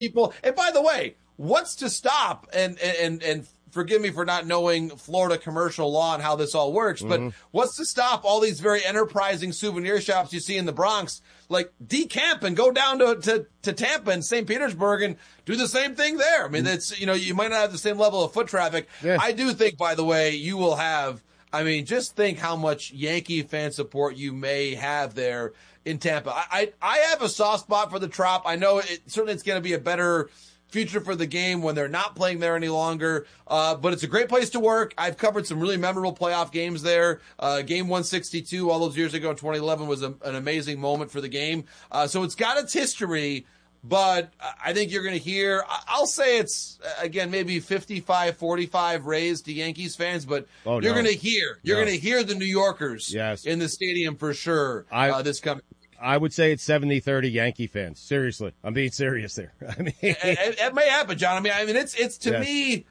people. And by the way, what's to stop? And forgive me for not knowing Florida commercial law and how this all works, but what's to stop all these very enterprising souvenir shops you see in the Bronx, like decamp and go down to Tampa and St. Petersburg and do the same thing there? I mean, it's, you might not have the same level of foot traffic. Yeah. I do think, by the way, you will have, just think how much Yankee fan support you may have there in Tampa. I have a soft spot for the Trop. I know certainly it's going to be a better future for the game when they're not playing there any longer. But it's a great place to work. I've covered some really memorable playoff games there. Game 162 all those years ago in 2011 was an amazing moment for the game. So it's got its history, but I think you're going to hear, I'll say it's, again, maybe 55-45 raised to Yankees fans, but you're going to hear the New Yorkers in the stadium for sure this coming. I would say it's 70-30 Yankee fans. Seriously. I'm being serious there. It may happen, John. It's to me,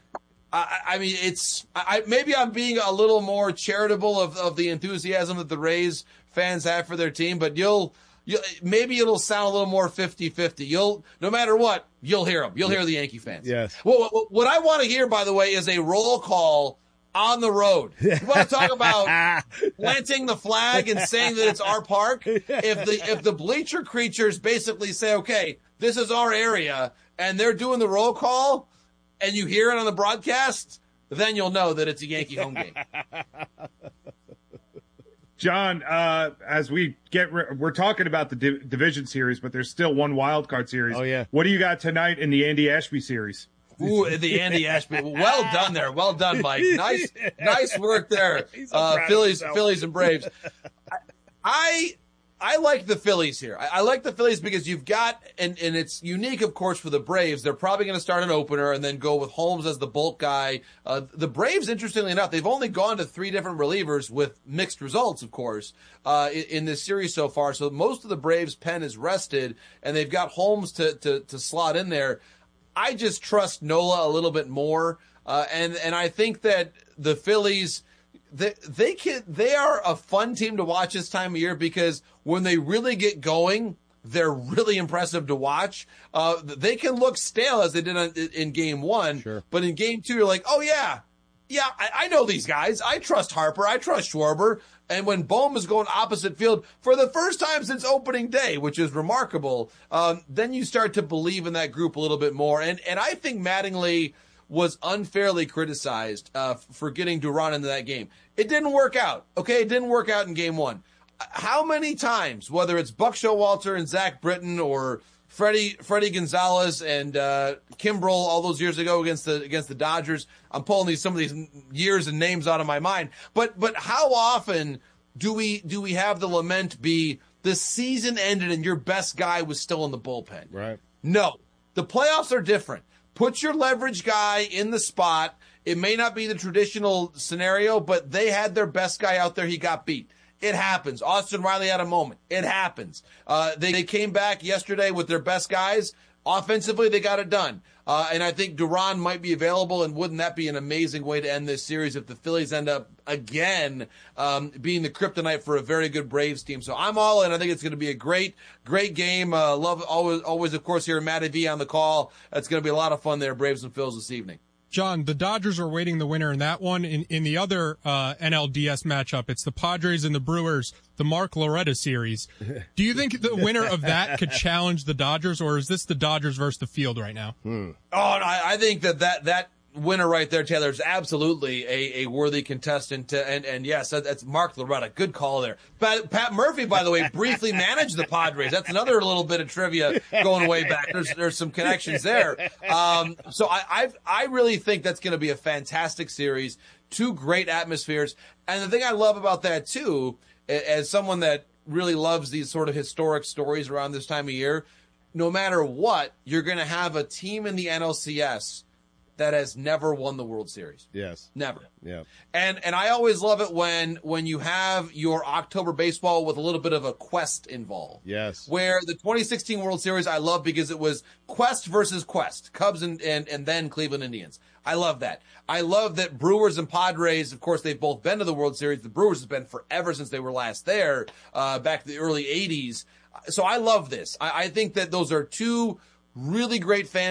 maybe I'm being a little more charitable of the enthusiasm that the Rays fans have for their team, but maybe it'll sound a little more 50-50. No matter what, you'll hear them. You'll hear the Yankee fans. Yes. Well, what I want to hear, by the way, is a roll call on the road. You want to talk about planting the flag and saying that it's our park? If the bleacher creatures basically say, okay, this is our area, and they're doing the roll call, and you hear it on the broadcast, then you'll know that it's a Yankee home game. John, as we're talking about the division series, but there's still one wild card series. Oh, yeah. What do you got tonight in the Andy Ashby series? Ooh, the Andy Ashby. Well done there. Well done, Mike. Nice work there. Phillies and Braves. I like the Phillies here. I like the Phillies because you've got, and it's unique, of course, for the Braves. They're probably going to start an opener and then go with Holmes as the bulk guy. The Braves, interestingly enough, they've only gone to 3 different relievers with mixed results, of course, in this series so far. So most of the Braves' pen is rested, and they've got Holmes to slot in there. I just trust Nola a little bit more, and I think that the Phillies, they are a fun team to watch this time of year because when they really get going, they're really impressive to watch. They can look stale as they did in Game 1, sure. But in Game 2, you're like, oh yeah, I know these guys. I trust Harper. I trust Schwarber. And when Bohm is going opposite field for the first time since opening day, which is remarkable, then you start to believe in that group a little bit more. And I think Mattingly was unfairly criticized for getting Duran into that game. It didn't work out. Okay, it didn't work out in Game 1. How many times, whether it's Buck Showalter and Zach Britton or Freddie Gonzalez and Kimbrel all those years ago against the Dodgers. I'm pulling some of these years and names out of my mind. But how often do we have the lament be the season ended and your best guy was still in the bullpen? Right. No. The playoffs are different. Put your leverage guy in the spot. It may not be the traditional scenario, but they had their best guy out there. He got beat. It happens. Austin Riley had a moment. It happens. They came back yesterday with their best guys. Offensively, they got it done. And I think Duran might be available, and wouldn't that be an amazing way to end this series if the Phillies end up, again, being the kryptonite for a very good Braves team. So I'm all in. I think it's going to be a great game. Love always, of course, hearing Matty V on the call. It's going to be a lot of fun there, Braves and Phils this evening. John, the Dodgers are waiting the winner in that one. In the other NLDS matchup, it's the Padres and the Brewers, the Mark Loretta series. Do you think the winner of that could challenge the Dodgers, or is this the Dodgers versus the field right now? Oh, no, I think that winner right there, Taylor, is absolutely a worthy contestant. And yes, that's Mark Loretta. Good call there. Pat Murphy, by the way, briefly managed the Padres. That's another little bit of trivia going way back. There's some connections there. So I really think that's going to be a fantastic series. 2 great atmospheres. And the thing I love about that, too, as someone that really loves these sort of historic stories around this time of year, no matter what, you're going to have a team in the NLCS that has never won the World Series. Yes. Never. Yeah. And I always love it when you have your October baseball with a little bit of a quest involved. Yes. Where the 2016 World Series I love because it was Quest versus Quest, Cubs and then Cleveland Indians. I love that. I love that Brewers and Padres, of course, they've both been to the World Series. The Brewers has been forever since they were last there, back in the early 80s. So I love this. I think that those are 2 really great fan